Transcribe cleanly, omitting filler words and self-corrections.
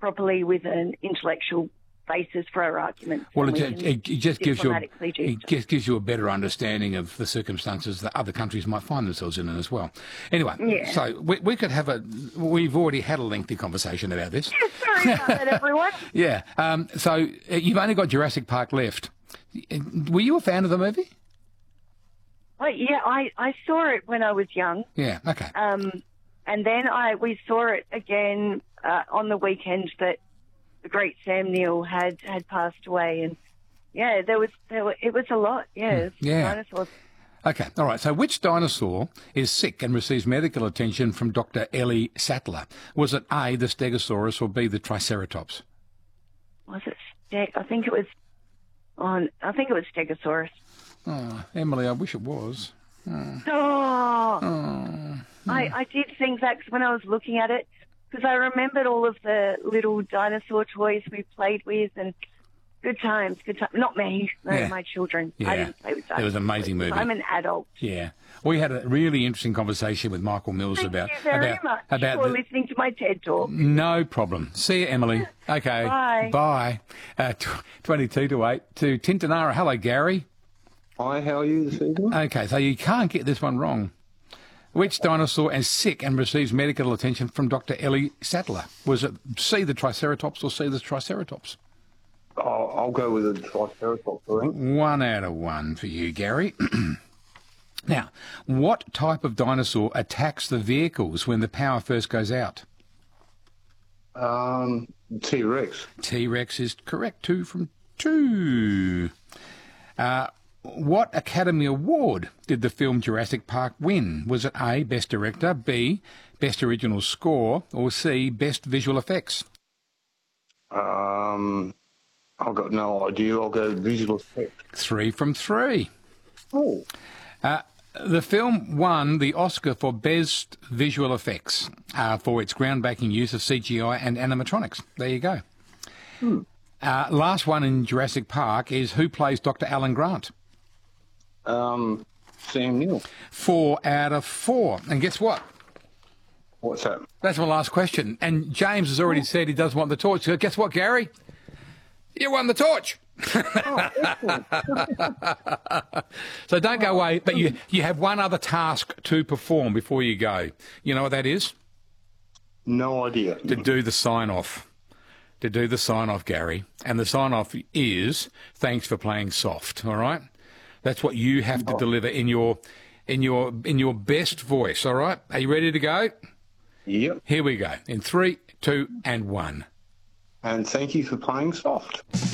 properly with an intellectual basis for our arguments. Well, it just gives you a better understanding of the circumstances that other countries might find themselves in as well. Anyway, so we could have we've already had a lengthy conversation about this. Sorry about that, everyone. Yeah. So you've only got Jurassic Park left. Were you a fan of the movie? Yeah, I saw it when I was young. Yeah, okay. And then we saw it again on the weekend that the great Sam Neill had passed away, and it was a lot. Yeah. Dinosaurs. Okay, all right. So which dinosaur is sick and receives medical attention from Dr. Ellie Sattler? Was it A, the Stegosaurus, or B, the Triceratops? Was it I think it was Stegosaurus. Oh, Emily, I wish it was. I did think that when I was looking at it, because I remembered all of the little dinosaur toys we played with, and good times. Not me, my children. Yeah. I didn't play with dinosaurs. It was an amazing movie. I'm an adult. Yeah. We had a really interesting conversation with Michael Mills Thank you very much for listening to my TED Talk. No problem. See you, Emily. Okay. Bye. 22 to 8 to Tintinara. Hello, Gary. Hi, how are you this evening? Okay, so you can't get this one wrong. Which dinosaur is sick and receives medical attention from Dr. Ellie Sattler? Was it C, the Triceratops, or C, the Triceratops? I'll go with the Triceratops, I think. 1 out of 1 for you, Gary. Now, what type of dinosaur attacks the vehicles when the power first goes out? T-Rex. T-Rex is correct. 2 from 2. What Academy Award did the film Jurassic Park win? Was it A, Best Director, B, Best Original Score, or C, Best Visual Effects? I've got no idea. I'll go visual effects. 3 from 3. Oh. The film won the Oscar for Best Visual Effects for its groundbreaking use of CGI and animatronics. There you go. Last one in Jurassic Park is who plays Dr. Alan Grant? Sam Neill. 4 out of 4. And guess what? What's that? That's my last question. And James has already said he does want the torch. So guess what, Gary? You won the torch. So don't go away, but you have one other task to perform before you go. You know what that is? No idea. To do the sign-off. To do the sign-off, Gary. And the sign-off is thanks for playing soft, all right? That's what you have to deliver in your best voice, all right? Are you ready to go? Yep. Here we go. In 3, 2, and 1. And thank you for playing soft.